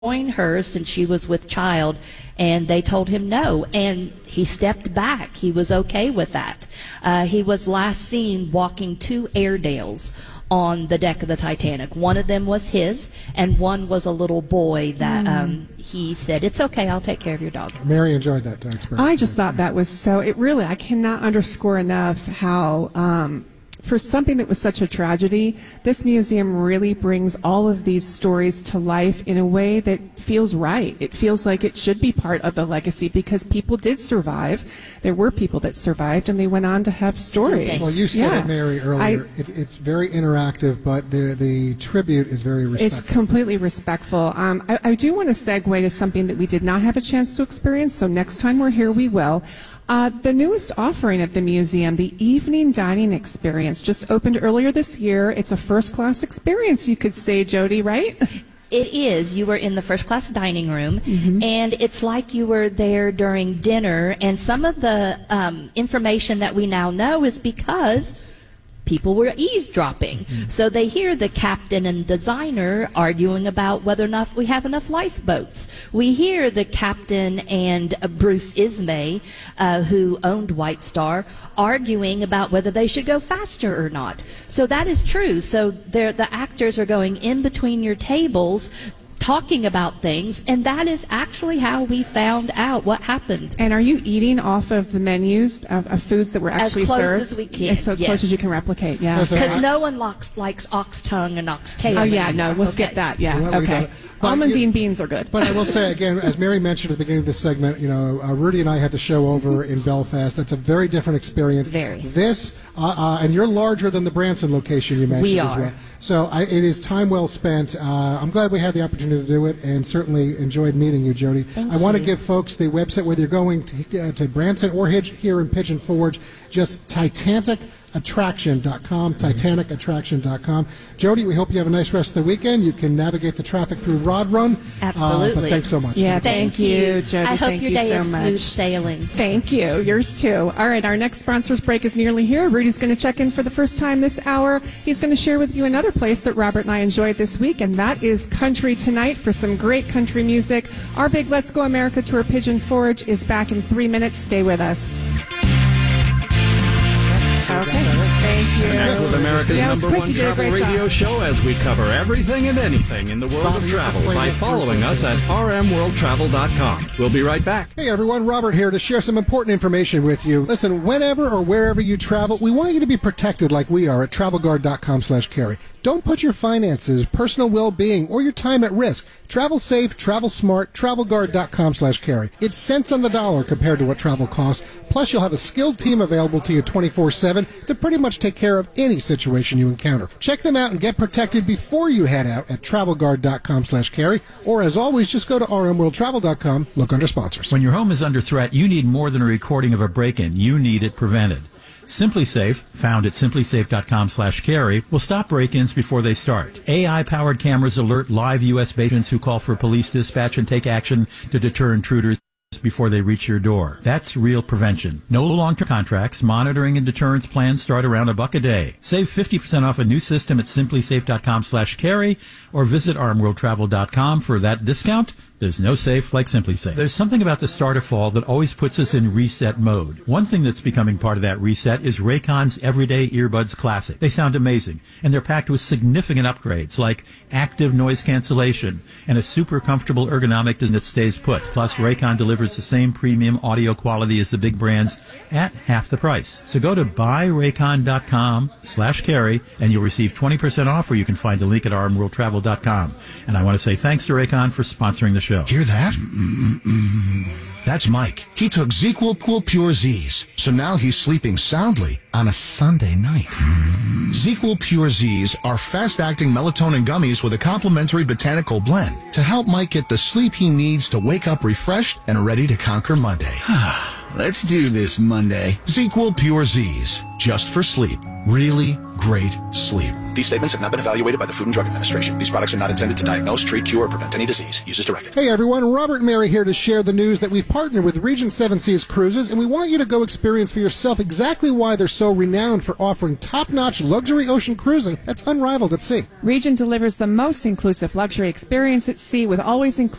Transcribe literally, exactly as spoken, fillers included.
join her since she was with child, and they told him no, and he stepped back. He was okay with that. Uh, he was last seen walking two Airedales on the deck of the Titanic. One of them was his, and one was a little boy that mm. um, he said, "It's okay, I'll take care of your dog." Mary enjoyed that experience. I just thought that was so, it really, I cannot underscore enough how, um, for something that was such a tragedy, this museum really brings all of these stories to life in a way that feels right. It feels like it should be part of the legacy because people did survive. There were people that survived, and they went on to have stories. Well, you said yeah. it, Mary, earlier. I, it, it's very interactive, but the, the tribute is very respectful. It's completely respectful. Um, I, I do want to segue to something that we did not have a chance to experience, so next time we're here, we will. Uh, the newest offering at the museum, the Evening Dining Experience, just opened earlier this year. It's a first-class experience, you could say, Jody, right? It is. You were in the first-class dining room, mm-hmm. and it's like you were there during dinner, and some of the um, information that we now know is because people were eavesdropping. Mm-hmm. So they hear the captain and designer arguing about whether or not we have enough lifeboats. We hear the captain and uh, Bruce Ismay, uh, who owned White Star, arguing about whether they should go faster or not. So that is true. So the actors are going in between your tables, talking about things, and that is actually how we found out what happened. And are you eating off of the menus of, of foods that were actually served? As close served? as we can. As so yes. close as you can replicate, yeah. Because no one likes, likes ox tongue and ox tail. Oh, yeah, anymore. no, we'll okay. skip that, yeah, Well, okay. Almondine you, beans are good. But I will say, again, as Mary mentioned at the beginning of this segment, you know, uh, Rudy and I had the show over in Belfast. That's a very different experience. Very. This, uh, uh, and you're larger than the Branson location you mentioned we as are. well. So I, it is time well spent. Uh, I'm glad we had the opportunity to do it, and certainly enjoyed meeting you, Jody. Thank I want to you. give folks the website, whether you're going to, uh, to Branson or here in Pigeon Forge, just Titanic attraction dot com, Titanic attraction dot com. Jody, we hope you have a nice rest of the weekend. You can navigate the traffic through Rod Run. Absolutely. Uh, but thanks so much. Yeah, thank, thank you, Jody. I hope thank your you day so is much. smooth sailing. Thank you. Yours too. All right, our next sponsors break is nearly here. Rudy's going to check in for the first time this hour. He's going to share with you another place that Robert and I enjoyed this week, and that is Country Tonight for some great country music. Our big Let's Go America tour, Pigeon Forge, is back in three minutes. Stay with us. Okay, thank you. Connect with America's yeah, number quick. one You did a travel great radio job. show as we cover everything and anything in the world Bob, of you travel have to play by it following for us a at second. r m world travel dot com. We'll be right back. Hey everyone, Robert here to share some important information with you. Listen, whenever or wherever you travel, we want you to be protected like we are at travel guard dot com slash carry. Don't put your finances, personal well-being, or your time at risk. Travel safe, travel smart, travel guard dot com slash carry. It's cents on the dollar compared to what travel costs. Plus, you'll have a skilled team available to you twenty-four seven to pretty much take care of any situation you encounter. Check them out and get protected before you head out at travel guard dot com slash carry. Or as always, just go to r m world travel dot com, look under sponsors. When your home is under threat, you need more than a recording of a break-in. You need it prevented. SimpliSafe, found at simply safe dot com slash carry, will stop break-ins before they start. A I-powered cameras alert live U S agents who call for police dispatch and take action to deter intruders before they reach your door. That's real prevention. No long-term contracts. Monitoring and deterrence plans start around a buck a day. Save fifty percent off a new system at simply safe dot com slash carry or visit r m world travel dot com for that discount. There's no safe like SimpliSafe. There's something about the start of fall that always puts us in reset mode. One thing that's becoming part of that reset is Raycon's Everyday Earbuds Classic. They sound amazing, and they're packed with significant upgrades like active noise cancellation and a super comfortable ergonomic design that stays put. Plus, Raycon delivers the same premium audio quality as the big brands at half the price. So go to buy raycon dot com slash carry and you'll receive twenty percent off, or you can find the link at r m world travel dot com. And I want to say thanks to Raycon for sponsoring the show. Hear that? Mm-mm-mm. That's Mike. He took ZzzQuil Cool Pure Z's, so now he's sleeping soundly on a Sunday night. ZzzQuil Pure Z's are fast-acting melatonin gummies with a complementary botanical blend to help Mike get the sleep he needs to wake up refreshed and ready to conquer Monday. Let's do this Monday. ZzzQuil Pure Z's, just for sleep. Really great sleep. These statements have not been evaluated by the Food and Drug Administration. These products are not intended to diagnose, treat, cure, or prevent any disease. Use as directed. Hey everyone, Robert and Mary here to share the news that we've partnered with Regent Seven Seas Cruises, and we want you to go experience for yourself exactly why they're so renowned for offering top-notch luxury ocean cruising that's unrivaled at sea. Regent delivers the most inclusive luxury experience at sea with always inclusive